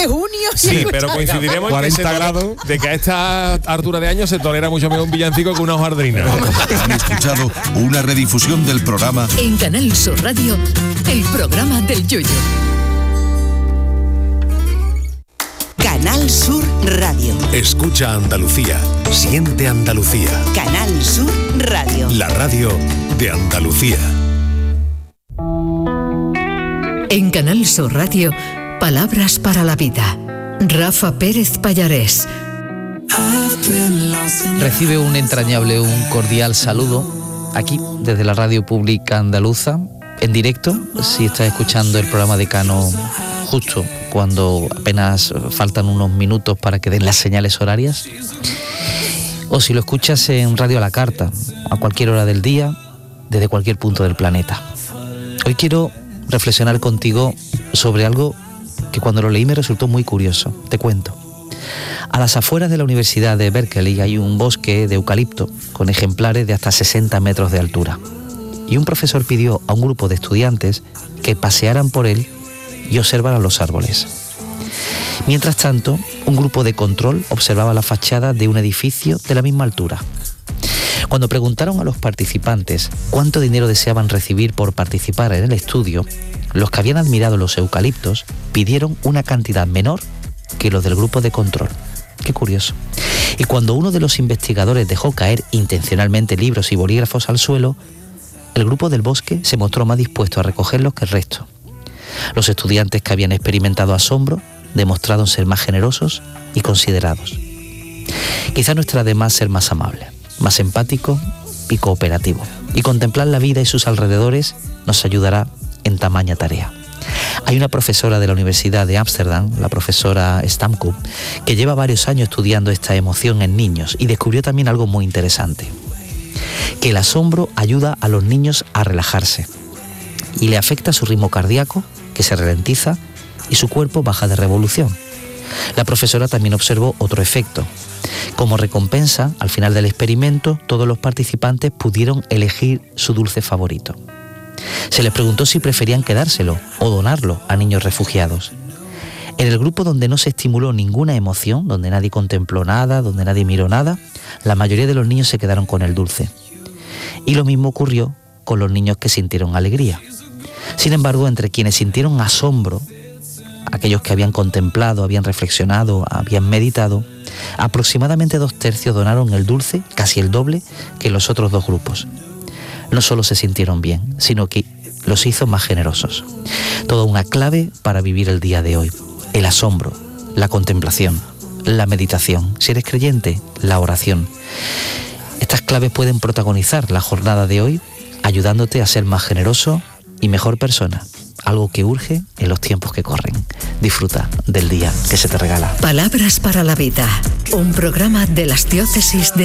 de junio. Sí, pero coincidiremos 40 grados. de que a esta altura de año se tolera mucho mejor un villancico que una hojaldrina. Han escuchado una redifusión del programa En Canal Sur Radio, el programa del Yoyo. Canal Sur Radio. Escucha Andalucía, siente Andalucía. Canal Sur Radio. La radio de Andalucía. En Canal Sur Radio, palabras para la vida. Rafa Pérez Pallarés. Recibe un entrañable, un cordial saludo aquí desde la radio pública andaluza, en directo, si estás escuchando el programa Decano justo cuando apenas faltan unos minutos para que den las señales horarias, o si lo escuchas en Radio a la Carta, a cualquier hora del día, desde cualquier punto del planeta. Hoy quiero reflexionar contigo sobre algo que cuando lo leí me resultó muy curioso. Te cuento. A las afueras de la Universidad de Berkeley hay un bosque de eucalipto con ejemplares de hasta 60 metros de altura. Y un profesor pidió a un grupo de estudiantes que pasearan por él y observaran los árboles. Mientras tanto, un grupo de control observaba la fachada de un edificio de la misma altura. Cuando preguntaron a los participantes cuánto dinero deseaban recibir por participar en el estudio, los que habían admirado los eucaliptos pidieron una cantidad menor que los del grupo de control. Qué curioso. Y cuando uno de los investigadores dejó caer intencionalmente libros y bolígrafos al suelo, el grupo del bosque se mostró más dispuesto a recogerlos que el resto. Los estudiantes que habían experimentado asombro demostraron ser más generosos y considerados. Quizá no estará de más ser más amable, más empático y cooperativo. Y contemplar la vida y sus alrededores nos ayudará en tamaña tarea. Hay una profesora de la Universidad de Ámsterdam, la profesora Stamkop, que lleva varios años estudiando esta emoción en niños y descubrió también algo muy interesante: que el asombro ayuda a los niños a relajarse y le afecta su ritmo cardíaco, que se ralentiza, y su cuerpo baja de revolución. La profesora también observó otro efecto. Como recompensa, al final del experimento, todos los participantes pudieron elegir su dulce favorito. Se les preguntó si preferían quedárselo o donarlo a niños refugiados. En el grupo donde no se estimuló ninguna emoción, donde nadie contempló nada, donde nadie miró nada, la mayoría de los niños se quedaron con el dulce. Y lo mismo ocurrió con los niños que sintieron alegría. Sin embargo, entre quienes sintieron asombro, aquellos que habían contemplado, habían reflexionado, habían meditado, aproximadamente 2/3 donaron el dulce, casi el doble que los otros dos grupos. No solo se sintieron bien, sino que los hizo más generosos. Toda una clave para vivir el día de hoy: el asombro, la contemplación, la meditación. Si eres creyente, la oración. Estas claves pueden protagonizar la jornada de hoy, ayudándote a ser más generoso y mejor persona, algo que urge en los tiempos que corren. Disfruta del día que se te regala. Palabras para la vida, un programa de las diócesis de